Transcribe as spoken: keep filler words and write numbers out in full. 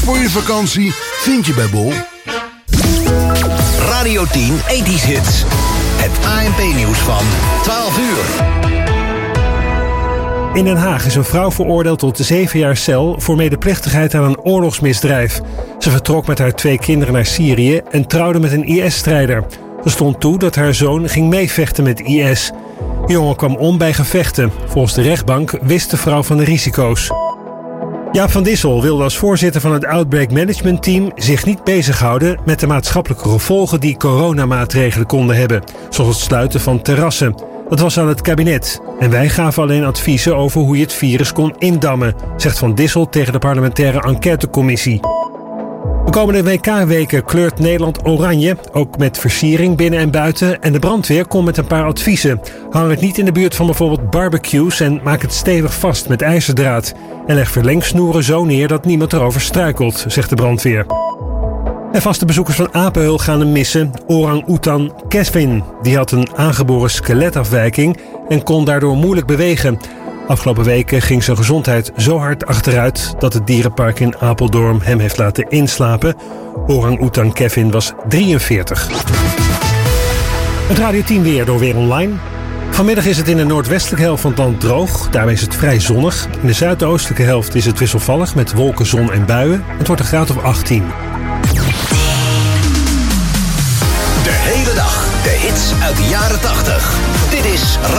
Voor je vakantie vind je bij Bol. Radio tien ethisch Hits. Het A N P-nieuws van twaalf uur. In Den Haag is een vrouw veroordeeld tot zeven jaar cel voor medeplichtigheid aan een oorlogsmisdrijf. Ze vertrok met haar twee kinderen naar Syrië en trouwde met een I S-strijder. Ze stond toe dat haar zoon ging meevechten met I S. De jongen kwam om bij gevechten. Volgens de rechtbank wist de vrouw van de risico's. Jaap van Dissel wilde als voorzitter van het Outbreak Management Team zich niet bezighouden met de maatschappelijke gevolgen die coronamaatregelen konden hebben, zoals het sluiten van terrassen. Dat was aan het kabinet. En wij gaven alleen adviezen over hoe je het virus kon indammen, zegt Van Dissel tegen de parlementaire enquêtecommissie. De komende W K-weken kleurt Nederland oranje, ook met versiering binnen en buiten. En de brandweer komt met een paar adviezen. Hang het niet in de buurt van bijvoorbeeld barbecues en maak het stevig vast met ijzerdraad. En leg verlengsnoeren zo neer dat niemand erover struikelt, zegt de brandweer. En vaste bezoekers van Apenheul gaan hem missen. Orang-oetan Kevin, die had een aangeboren skeletafwijking en kon daardoor moeilijk bewegen. Afgelopen weken ging zijn gezondheid zo hard achteruit dat het dierenpark in Apeldoorn hem heeft laten inslapen. Orang-oetan Kevin was drieënveertig. Het Radio tien weer door Weer Online. Vanmiddag is het in de noordwestelijke helft van het land droog. Daarmee is het vrij zonnig. In de zuidoostelijke helft is het wisselvallig met wolken, zon en buien. Het wordt een graad of achttien. De hele dag de hits uit de jaren tachtig. Dit is